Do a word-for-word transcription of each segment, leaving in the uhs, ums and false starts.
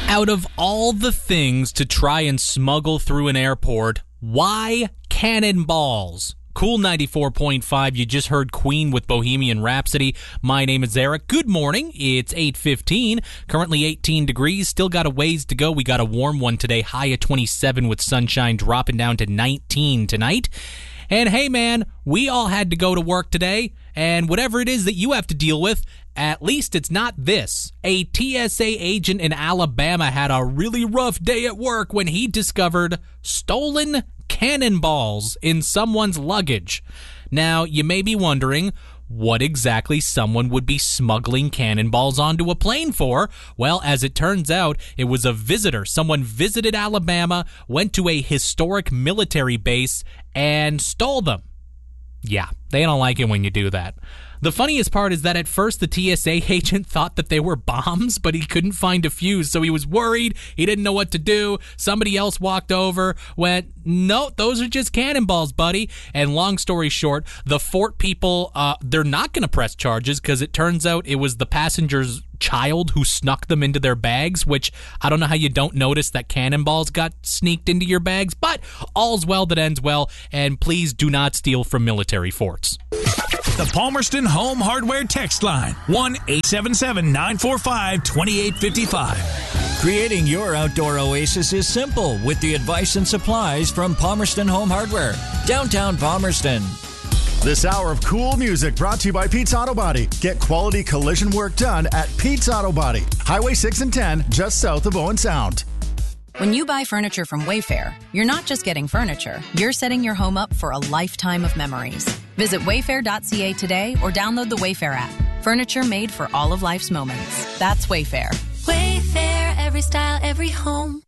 Out of all the things to try and smuggle through an airport, why cannonballs? Cool ninety-four point five, you just heard Queen with Bohemian Rhapsody. My name is Eric. Good morning. It's eight fifteen, currently eighteen degrees. Still got a ways to go. We got a warm one today, high at twenty-seven with sunshine dropping down to nineteen tonight. And hey, man, we all had to go to work today, and whatever it is that you have to deal with, at least it's not this. A T S A agent in Alabama had a really rough day at work when he discovered stolen cannonballs in someone's luggage. Now, you may be wondering what exactly someone would be smuggling cannonballs onto a plane for. Well, as it turns out, it was a visitor. Someone visited Alabama, went to a historic military base, and stole them. Yeah, they don't like it when you do that. The funniest part is that at first the T S A agent thought that they were bombs, but he couldn't find a fuse, so he was worried. He didn't know what to do. Somebody else walked over, went, no, those are just cannonballs, buddy. And long story short, the Fort people, uh, they're not going to press charges because it turns out it was the passenger's child who snuck them into their bags, which I don't know how you don't notice that cannonballs got sneaked into your bags, but all's well that ends well, and please do not steal from military forts. The Palmerston Home Hardware text line, one eight seven seven, nine four five, two eight five five. Creating your outdoor oasis is simple with the advice and supplies from Palmerston Home Hardware, downtown Palmerston. This hour of cool music brought to you by Pete's Auto Body. Get quality collision work done at Pete's Auto Body. Highway six and ten, just south of Owen Sound. When you buy furniture from Wayfair, you're not just getting furniture, you're setting your home up for a lifetime of memories. Visit wayfair dot c a today or download the Wayfair app. Furniture made for all of life's moments. That's Wayfair. Wayfair, every style, every home.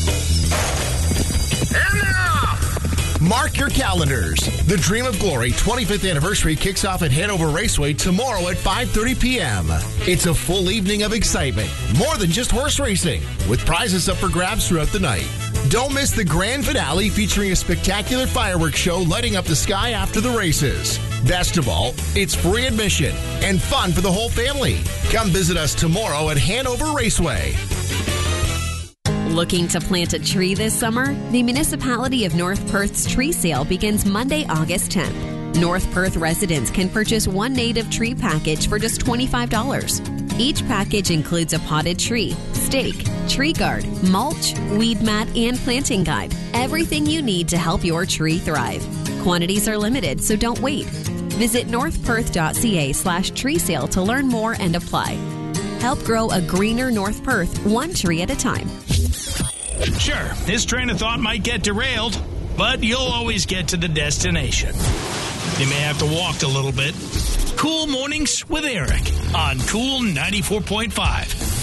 And now, mark your calendars. The Dream of Glory twenty-fifth anniversary kicks off at Hanover Raceway tomorrow at five thirty p.m. It's a full evening of excitement, more than just horse racing, with prizes up for grabs throughout the night. Don't miss the grand finale featuring a spectacular fireworks show lighting up the sky after the races. Best of all, it's free admission and fun for the whole family. Come visit us tomorrow at Hanover Raceway. Looking to plant a tree this summer? The Municipality of North Perth's tree sale begins Monday, August tenth. North Perth residents can purchase one native tree package for just twenty-five dollars. Each package includes a potted tree, stake, tree guard, mulch, weed mat, and planting guide. Everything you need to help your tree thrive. Quantities are limited, so don't wait. Visit northperth dot c a slash tree sale to learn more and apply. Help grow a greener North Perth, one tree at a time. Sure, this train of thought might get derailed, but you'll always get to the destination. You may have to walk a little bit. Cool Mornings with Eric on Cool ninety-four point five.